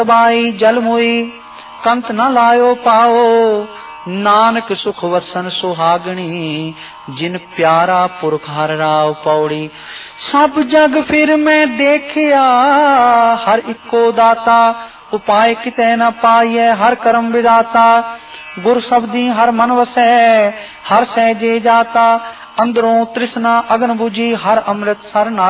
By जल मोई कंत न लायो पाओ, नानक सुख वसन सुहागणी जिन प्यारा पुरख हर राव पौड़ी। सब जग फिर मैं देखिया हर इको दाता, उपाय किते न पाइए हर कर्म विदाता। गुर शब्दी हर मन वसै हर सहजे जाता, अंदरों तृष्णा अगन बुझी हर अमृत सर